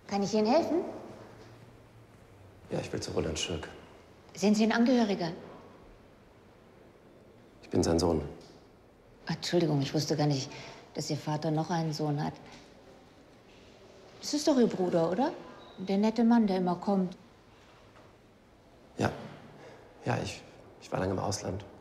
Kann ich Ihnen helfen? Ja, ich will zu Roland Schirk. Sind Sie ein Angehöriger? Ich bin sein Sohn. Entschuldigung, ich wusste gar nicht, dass Ihr Vater noch einen Sohn hat. Das ist doch Ihr Bruder, oder? Der nette Mann, der immer kommt. Ja. Ja, ich war lange im Ausland.